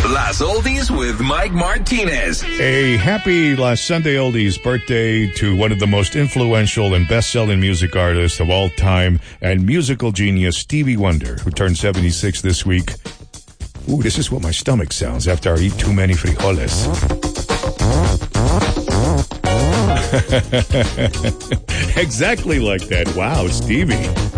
Las Oldies with Mike Martinez. A happy last Sunday Oldies birthday to one of the most influential and best-selling music artists of all time and musical genius Stevie Wonder, who turned 76 this week. Ooh, this is what my stomach sounds after I eat too many frijoles. Exactly like that. Wow, Stevie.